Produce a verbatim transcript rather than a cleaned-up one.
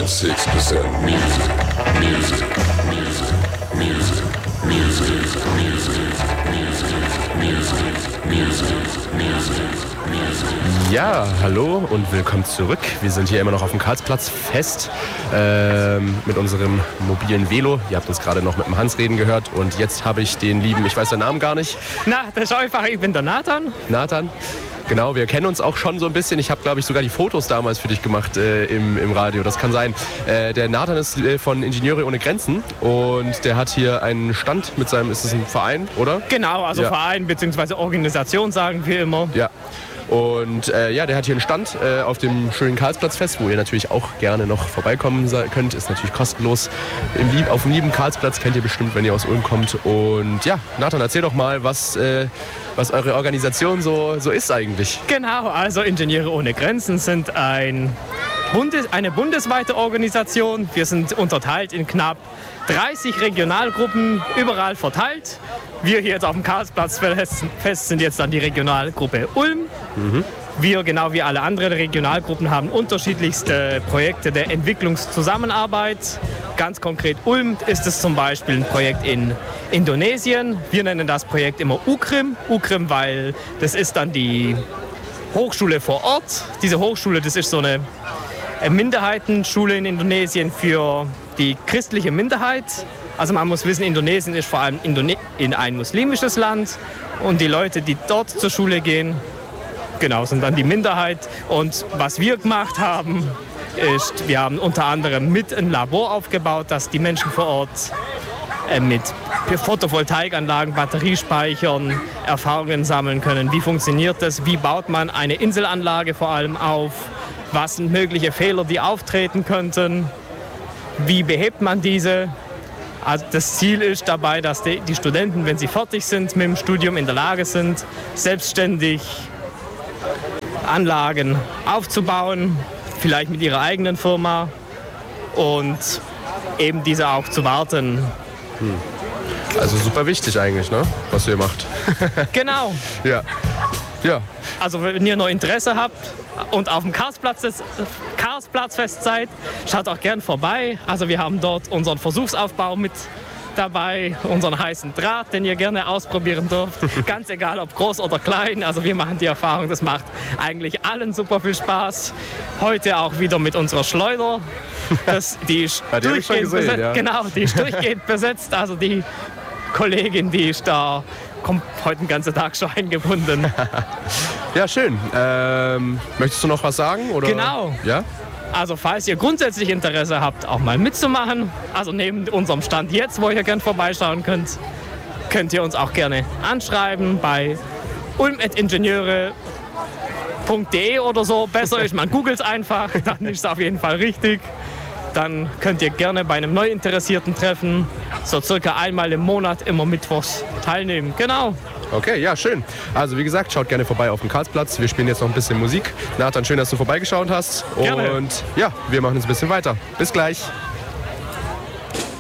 six percent music, music, music, music, music, music, music, music, music, music, music. Ja, hallo und willkommen zurück. Wir sind hier immer noch auf dem Karlsplatz fest ähm, mit unserem mobilen Velo. Ihr habt uns gerade noch mit dem Hans reden gehört und jetzt habe ich den lieben, ich weiß den Namen gar nicht. Na, das ist einfach, ich bin der Nathan. Nathan. Genau, wir kennen uns auch schon so ein bisschen. Ich habe, glaube ich, sogar die Fotos damals für dich gemacht äh, im, im Radio. Das kann sein. Äh, der Nathan ist äh, von Ingenieure ohne Grenzen und der hat hier einen Stand mit seinem, ist es ein Verein, oder? Genau, also ja. Verein bzw. Organisation sagen wir immer. Ja. Und äh, ja, der hat hier einen Stand äh, auf dem schönen Karlsplatzfest, wo ihr natürlich auch gerne noch vorbeikommen könnt. Ist natürlich kostenlos. Im Lieb- auf dem lieben Karlsplatz kennt ihr bestimmt, wenn ihr aus Ulm kommt. Und ja, Nathan, erzähl doch mal, was, äh, was eure Organisation so, so ist eigentlich. Genau, also Ingenieure ohne Grenzen sind ein Bundes-, eine bundesweite Organisation. Wir sind unterteilt in knapp dreißig Regionalgruppen, überall verteilt. Wir hier jetzt auf dem Karlsplatzfest sind jetzt dann die Regionalgruppe Ulm. Mhm. Wir, genau wie alle anderen Regionalgruppen, haben unterschiedlichste Projekte der Entwicklungszusammenarbeit. Ganz konkret Ulm ist es zum Beispiel ein Projekt in Indonesien. Wir nennen das Projekt immer U C R I M. U C R I M, weil das ist dann die Hochschule vor Ort. Diese Hochschule, das ist so eine Minderheitenschule in Indonesien für die christliche Minderheit. Also man muss wissen, Indonesien ist vor allem Indone- in ein muslimisches Land und die Leute, die dort zur Schule gehen, genau, sind dann die Minderheit. Und was wir gemacht haben, ist, wir haben unter anderem mit ein Labor aufgebaut, dass die Menschen vor Ort äh, mit Photovoltaikanlagen, Batteriespeichern Erfahrungen sammeln können. Wie funktioniert das? Wie baut man eine Inselanlage vor allem auf? Was sind mögliche Fehler, die auftreten könnten? Wie behebt man diese? Also das Ziel ist dabei, dass die, die Studenten, wenn sie fertig sind mit dem Studium, in der Lage sind, selbstständig Anlagen aufzubauen, vielleicht mit ihrer eigenen Firma und eben diese auch zu warten. Hm. Also super wichtig eigentlich, ne? Was ihr macht. Genau. Ja. Ja. Also wenn ihr noch Interesse habt und auf dem Karlsplatz Karlsplatzfest seid, schaut auch gern vorbei. Also wir haben dort unseren Versuchsaufbau mit dabei, unseren heißen Draht, den ihr gerne ausprobieren dürft. Ganz egal, ob groß oder klein. Also wir machen die Erfahrung, das macht eigentlich allen super viel Spaß. Heute auch wieder mit unserer Schleuder. Das, die ist ja, die durchgehend gesehen, besetzt. Ja. Genau, die ist durchgehend besetzt. Also die Kollegin, die ist da, kommt heute den ganzen Tag schon eingebunden. Ja, schön. Ähm, möchtest du noch was sagen? Oder? Genau. Ja? Also falls ihr grundsätzlich Interesse habt, auch mal mitzumachen, also neben unserem Stand jetzt, wo ihr gerne vorbeischauen könnt, könnt ihr uns auch gerne anschreiben bei ulm at ingenieure punkt de oder so. Besser ist, man googelt es einfach, dann ist es auf jeden Fall richtig. Dann könnt ihr gerne bei einem neuinteressierten Treffen so circa einmal im Monat immer mittwochs teilnehmen. Genau. Okay, ja, schön. Also wie gesagt, schaut gerne vorbei auf dem Karlsplatz. Wir spielen jetzt noch ein bisschen Musik. Nathan, schön, dass du vorbeigeschaut hast. Gerne. Und ja, wir machen jetzt ein bisschen weiter. Bis gleich.